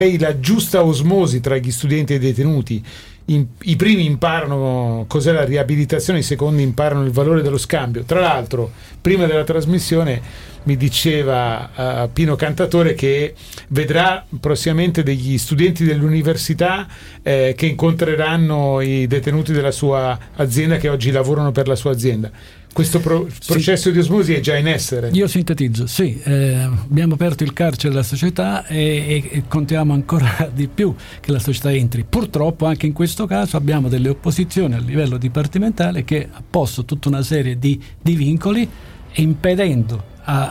la giusta osmosi tra gli studenti e i detenuti. I primi imparano cos'è la riabilitazione, i secondi imparano il valore dello scambio. Tra l'altro, prima della trasmissione mi diceva Pino Cantatore che vedrà prossimamente degli studenti dell'università che incontreranno i detenuti della sua azienda, che oggi lavorano per la sua azienda. Questo processo di osmosi è già in essere. Io sintetizzo, sì, abbiamo aperto il carcere della società e contiamo ancora di più che la società entri. Purtroppo anche in questo caso abbiamo delle opposizioni a livello dipartimentale che ha posto tutta una serie di vincoli, impedendo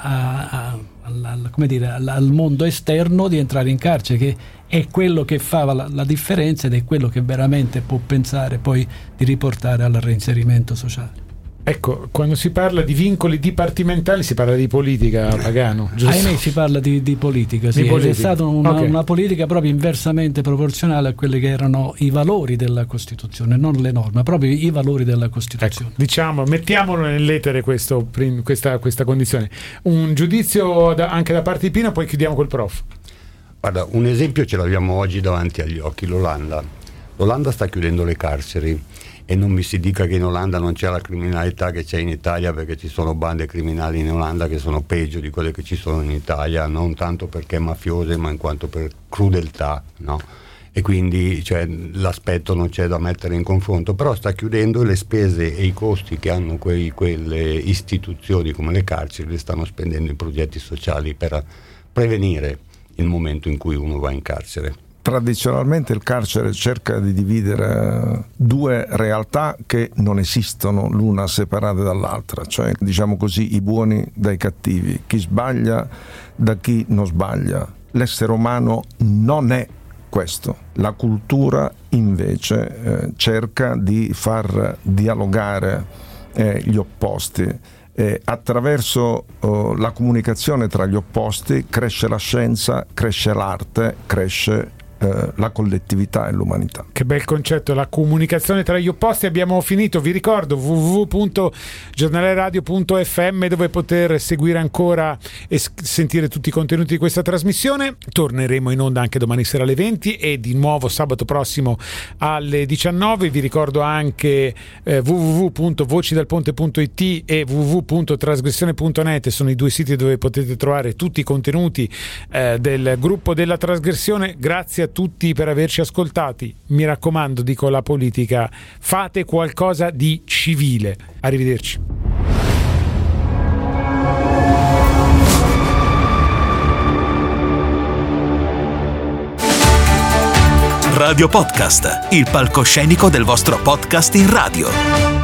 al mondo esterno di entrare in carcere, che è quello che fa la differenza ed è quello che veramente può pensare poi di riportare al reinserimento sociale. Ecco, quando si parla di vincoli dipartimentali si parla di politica, Pagano, giusto? Ahimè, si parla di politica, sì. È stata una politica proprio inversamente proporzionale a quelli che erano i valori della Costituzione, non le norme, proprio i valori della Costituzione. Ecco, diciamo, mettiamolo nell'etere questa condizione. Un giudizio anche da parte di Pino, poi chiudiamo col prof. Guarda, un esempio ce l'abbiamo oggi davanti agli occhi, l'Olanda. L'Olanda sta chiudendo le carceri. E non mi si dica che in Olanda non c'è la criminalità che c'è in Italia, perché ci sono bande criminali in Olanda che sono peggio di quelle che ci sono in Italia, non tanto perché mafiose ma in quanto per crudeltà, no? E quindi l'aspetto non c'è da mettere in confronto, però sta chiudendo, e le spese e i costi che hanno quelle istituzioni come le carceri le stanno spendendo in progetti sociali per prevenire il momento in cui uno va in carcere. Tradizionalmente il carcere cerca di dividere due realtà che non esistono l'una separate dall'altra, cioè diciamo così i buoni dai cattivi, chi sbaglia da chi non sbaglia. L'essere umano non è questo. La cultura invece cerca di far dialogare gli opposti. Attraverso la comunicazione tra gli opposti cresce la scienza, cresce l'arte, cresce la collettività e l'umanità. Che bel concetto, la comunicazione tra gli opposti. Abbiamo finito, vi ricordo www.giornaleradio.fm, dove poter seguire ancora e sentire tutti i contenuti di questa trasmissione. Torneremo in onda anche domani sera alle 20 e di nuovo sabato prossimo alle 19. Vi ricordo anche www.vocidalponte.it e www.trasgressione.net, sono i due siti dove potete trovare tutti i contenuti del gruppo della Trasgressione. Grazie a tutti per averci ascoltati. Mi raccomando, dico alla politica, fate qualcosa di civile. Arrivederci. Radio Podcast, il palcoscenico del vostro podcast in radio.